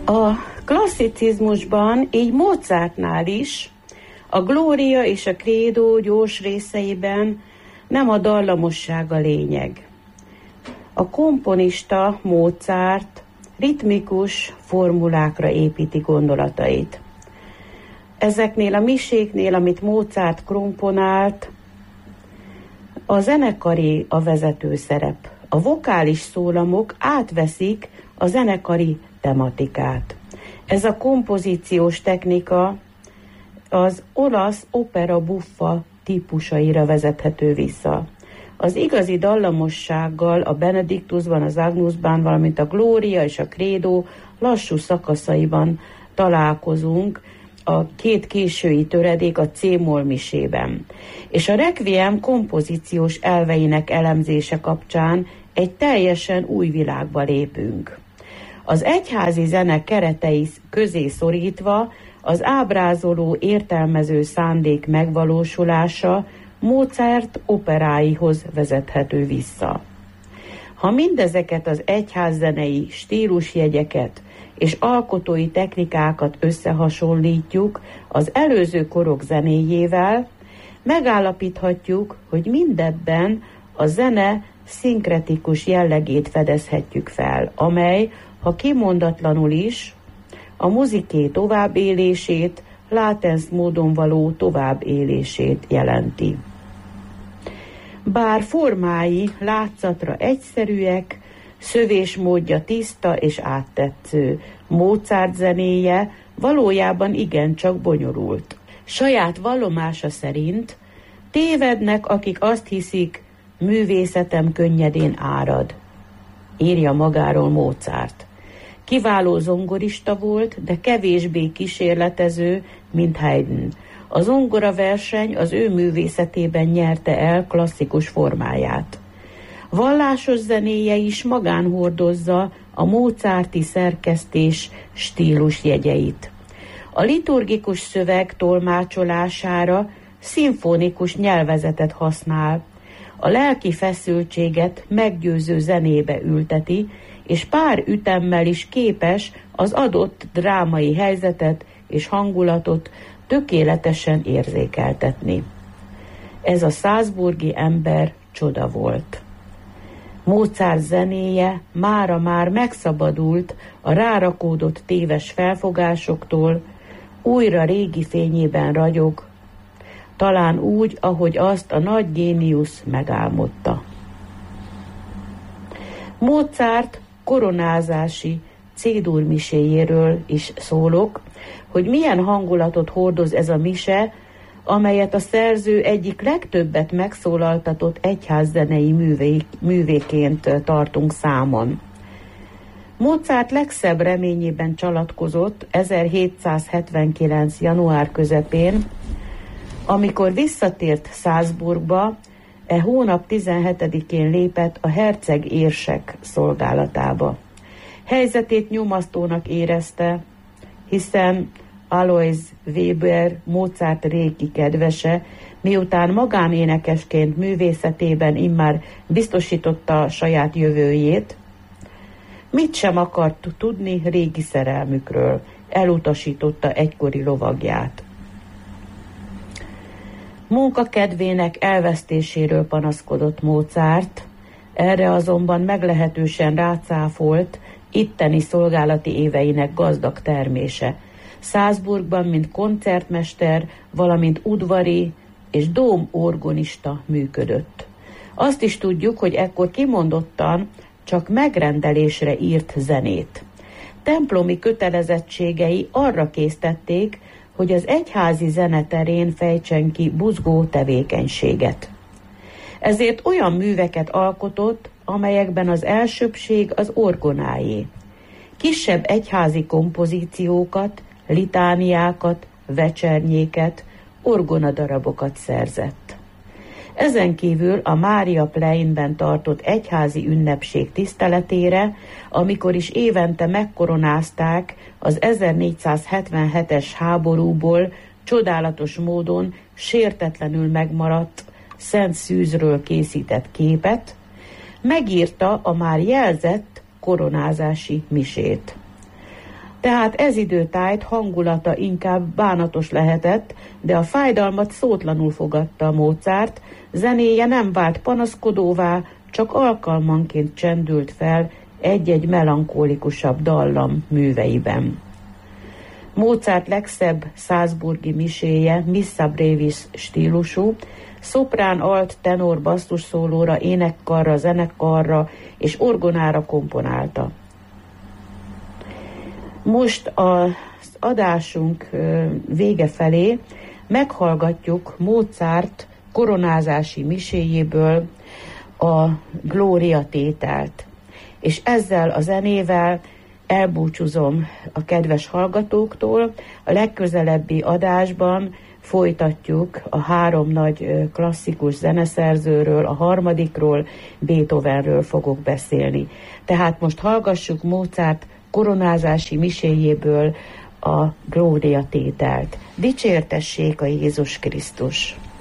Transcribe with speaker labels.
Speaker 1: A klasszicizmusban, így Mozartnál is, a glória és a credo gyors részeiben nem a dallamosság a lényeg. A komponista Mozart ritmikus formulákra építi gondolatait. Ezeknél a miséknél, amit Mozart komponált, a zenekari a vezető szerep. A vokális szólamok átveszik a zenekari tematikát. Ez a kompozíciós technika az olasz opera buffa típusaira vezethető vissza. Az igazi dallamossággal a Benediktusban, az Agnusban, valamint a Glória és a Credo lassú szakaszaiban találkozunk, a két késői töredék a C-moll misében. És a Requiem kompozíciós elveinek elemzése kapcsán egy teljesen új világba lépünk. Az egyházi zene keretei közé szorítva az ábrázoló értelmező szándék megvalósulása Mozart operáihoz vezethető vissza. Ha mindezeket az egyházzenei stílusjegyeket és alkotói technikákat összehasonlítjuk az előző korok zenéjével, megállapíthatjuk, hogy mindebben a zene szinkretikus jellegét fedezhetjük fel, amely, ha kimondatlanul is, a muziké továbbélését, látens módon való továbbélését jelenti. Bár formái látszatra egyszerűek, szövésmódja tiszta és áttetsző, Mozart zenéje valójában igencsak bonyolult. Saját vallomása szerint tévednek, akik azt hiszik, művészetem könnyedén árad, írja magáról Mozart. Kiváló zongorista volt, de kevésbé kísérletező, mint Haydn. A zongoraverseny az ő művészetében nyerte el klasszikus formáját. Vallásos zenéje is magán hordozza a mozarti szerkesztés stílusjegyeit. A liturgikus szöveg tolmácsolására szimfonikus nyelvezetet használ, a lelki feszültséget meggyőző zenébe ülteti, és pár ütemmel is képes az adott drámai helyzetet és hangulatot tökéletesen érzékeltetni. Ez a salzburgi ember csoda volt. Mozart zenéje mára már megszabadult a rárakódott téves felfogásoktól, újra régi fényében ragyog, talán úgy, ahogy azt a nagy géniusz megálmodta. Mozart koronázási C-dur miséjéről is szólok, hogy milyen hangulatot hordoz ez a mise, amelyet a szerző egyik legtöbbet megszólaltatott egyházzenei művéként tartunk számon. Mozart legszebb reményében csalatkozott 1779. január közepén, amikor visszatért Salzburgba, e hónap 17-én lépett a herceg érsek szolgálatába. Helyzetét nyomasztónak érezte, hiszen Alois Weber, Mozart régi kedvese, miután magánénekesként művészetében immár biztosította a saját jövőjét, mit sem akart tudni régi szerelmükről, elutasította egykori lovagját. Munkakedvének elvesztéséről panaszkodott Mozart, erre azonban meglehetősen rácáfolt itteni szolgálati éveinek gazdag termése. Salzburgban, mint koncertmester, valamint udvari és dómorgonista működött. Azt is tudjuk, hogy ekkor kimondottan csak megrendelésre írt zenét. Templomi kötelezettségei arra késztették, hogy az egyházi zeneterén fejtsen ki buzgó tevékenységet. Ezért olyan műveket alkotott, amelyekben az elsőbbség az orgonáé. Kisebb egyházi kompozíciókat, litániákat, vecsernyéket, orgonadarabokat szerzett. Ezen kívül a Mária Pleinben tartott egyházi ünnepség tiszteletére, amikor is évente megkoronázták az 1477-es háborúból csodálatos módon sértetlenül megmaradt Szent Szűzről készített képet, megírta a már jelzett koronázási misét. Tehát ez időtájt hangulata inkább bánatos lehetett, de a fájdalmat szótlanul fogadta Mozart, zenéje nem vált panaszkodóvá, csak alkalmanként csendült fel egy-egy melankólikusabb dallam műveiben. Mozart legszebb salzburgi miséje Missa brevis stílusú, szoprán, alt, tenor, basszus szólóra, énekkarra, zenekarra és orgonára komponálta. Most az adásunk vége felé meghallgatjuk Mozart koronázási miséjéből a Glória tételt. És ezzel a zenével elbúcsúzom a kedves hallgatóktól. A legközelebbi adásban folytatjuk a 3 nagy klasszikus zeneszerzőről, a harmadikról, Beethovenről fogok beszélni. Tehát most hallgassuk Mozart koronázási miséjéből a Glória tételt. Dicsértessék a Jézus Krisztus!